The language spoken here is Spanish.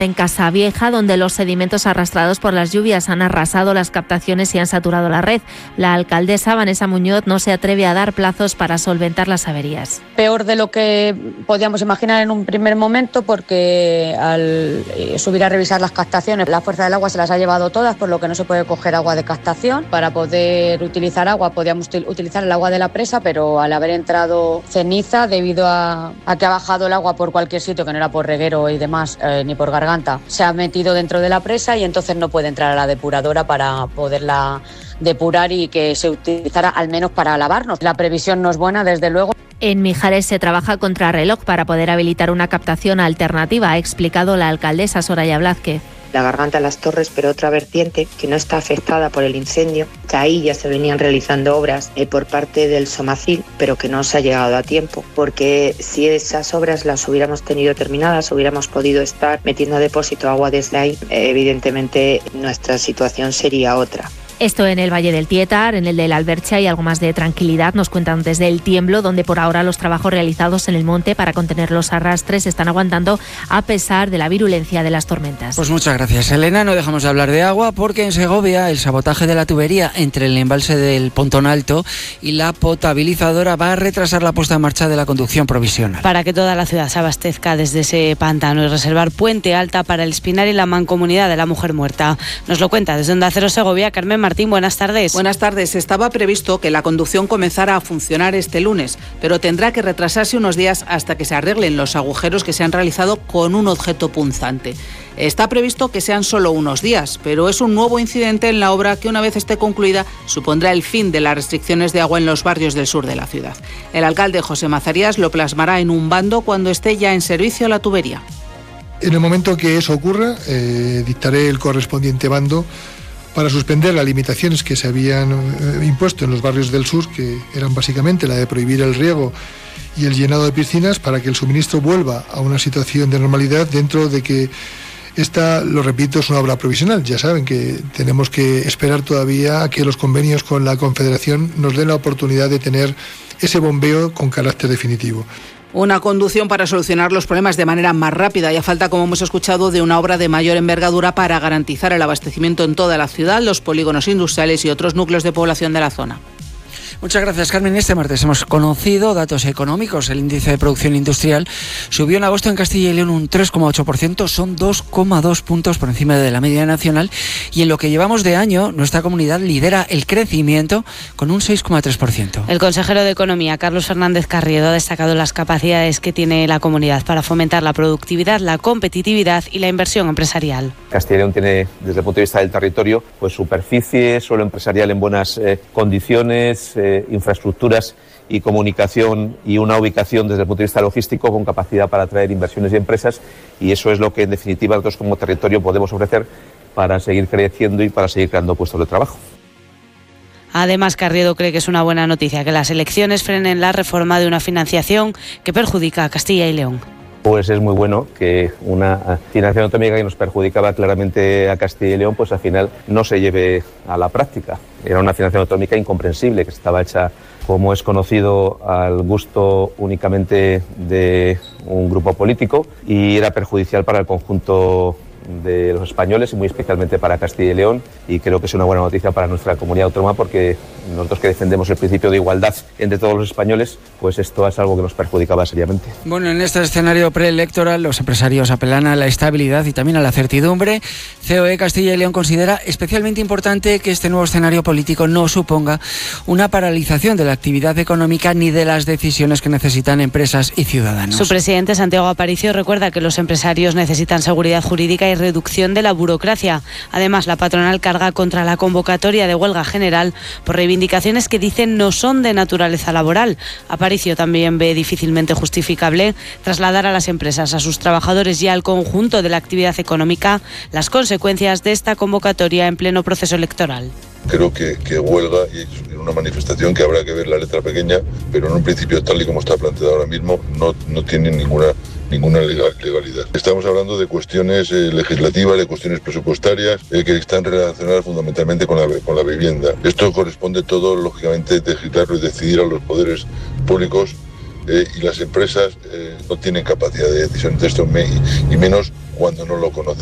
En Casavieja, donde los sedimentos arrastrados por las lluvias han arrasado las captaciones y han saturado la red. La alcaldesa Vanessa Muñoz no se atreve a dar plazos para solventar las averías. Peor de lo que podíamos imaginar en un primer momento, porque al subir a revisar las captaciones, la fuerza del agua se las ha llevado todas, por lo que no se puede coger agua de captación. Para poder utilizar agua, podíamos utilizar el agua de la presa, pero al haber entrado ceniza, debido a que ha bajado el agua por cualquier sitio, que no era por reguero y demás, ni por garganta, se ha metido dentro de la presa y entonces no puede entrar a la depuradora para poderla depurar y que se utilizara al menos para lavarnos. La previsión no es buena, desde luego. En Mijares se trabaja contra reloj para poder habilitar una captación alternativa, ha explicado la alcaldesa Soraya Blázquez. La Garganta de las Torres, pero otra vertiente que no está afectada por el incendio, que ahí ya se venían realizando obras por parte del Somacil, pero que no se ha llegado a tiempo, porque si esas obras las hubiéramos tenido terminadas, hubiéramos podido estar metiendo a depósito agua desde ahí, evidentemente nuestra situación sería otra. Esto en el Valle del Tietar, en el de la Albercha y algo más de tranquilidad nos cuentan desde el Tiemblo, donde por ahora los trabajos realizados en el monte para contener los arrastres están aguantando a pesar de la virulencia de las tormentas. Pues muchas gracias, Elena. No dejamos de hablar de agua porque en Segovia el sabotaje de la tubería entre el embalse del Pontón Alto y la potabilizadora va a retrasar la puesta en marcha de la conducción provisional. Para que toda la ciudad se abastezca desde ese pantano y reservar Puente Alta para el Espinar y la Mancomunidad de la Mujer Muerta. Nos lo cuenta desde Onda Cero Segovia, Carmen Martín, buenas tardes. Buenas tardes. Estaba previsto que la conducción comenzara a funcionar este lunes, pero tendrá que retrasarse unos días hasta que se arreglen los agujeros que se han realizado con un objeto punzante. Está previsto que sean solo unos días, pero es un nuevo incidente en la obra que, una vez esté concluida, supondrá el fin de las restricciones de agua en los barrios del sur de la ciudad. El alcalde José Mazarías lo plasmará en un bando cuando esté ya en servicio la tubería. En el momento que eso ocurra, dictaré el correspondiente bando para suspender las limitaciones que se habían impuesto en los barrios del sur, que eran básicamente la de prohibir el riego y el llenado de piscinas, para que el suministro vuelva a una situación de normalidad dentro de que esta, lo repito, es una obra provisional. Ya saben que tenemos que esperar todavía a que los convenios con la Confederación nos den la oportunidad de tener ese bombeo con carácter definitivo. Una conducción para solucionar los problemas de manera más rápida y a falta, como hemos escuchado, de una obra de mayor envergadura para garantizar el abastecimiento en toda la ciudad, los polígonos industriales y otros núcleos de población de la zona. Muchas gracias, Carmen. Este martes hemos conocido datos económicos. El índice de producción industrial subió en agosto en Castilla y León un 3,8%, son 2,2 puntos por encima de la media nacional, y en lo que llevamos de año, nuestra comunidad lidera el crecimiento con un 6,3%. El consejero de Economía, Carlos Fernández Carriedo, ha destacado las capacidades que tiene la comunidad para fomentar la productividad, la competitividad y la inversión empresarial. Castilla y León tiene, desde el punto de vista del territorio, pues superficie, suelo empresarial en buenas condiciones, infraestructuras y comunicación y una ubicación desde el punto de vista logístico con capacidad para atraer inversiones y empresas, y eso es lo que en definitiva nosotros como territorio podemos ofrecer para seguir creciendo y para seguir creando puestos de trabajo. Además, Carriedo cree que es una buena noticia que las elecciones frenen la reforma de una financiación que perjudica a Castilla y León. Pues es muy bueno que una financiación autonómica que nos perjudicaba claramente a Castilla y León, pues al final no se lleve a la práctica. Era una financiación autonómica incomprensible, que estaba hecha, como es conocido, al gusto únicamente de un grupo político, y era perjudicial para el conjunto de los españoles y muy especialmente para Castilla y León, y creo que es una buena noticia para nuestra comunidad autónoma, porque nosotros que defendemos el principio de igualdad entre todos los españoles, pues esto es algo que nos perjudicaba seriamente. Bueno, en este escenario preelectoral los empresarios apelan a la estabilidad y también a la certidumbre. COE Castilla y León considera especialmente importante que este nuevo escenario político no suponga una paralización de la actividad económica ni de las decisiones que necesitan empresas y ciudadanos. Su presidente, Santiago Aparicio, recuerda que los empresarios necesitan seguridad jurídica y reducción de la burocracia. Además, la patronal carga contra la convocatoria de huelga general por reivindicaciones que dicen no son de naturaleza laboral. Aparicio también ve difícilmente justificable trasladar a las empresas, a sus trabajadores y al conjunto de la actividad económica las consecuencias de esta convocatoria en pleno proceso electoral. Creo que huelga y una manifestación que habrá que ver la letra pequeña, pero en un principio, tal y como está planteado ahora mismo, no tiene ninguna legalidad. Estamos hablando de cuestiones legislativas, de cuestiones presupuestarias que están relacionadas fundamentalmente con la vivienda. Esto corresponde todo, lógicamente, legislarlo y decidir a los poderes públicos, y las empresas no tienen capacidad de decisión de esto, y menos cuando no lo conocemos.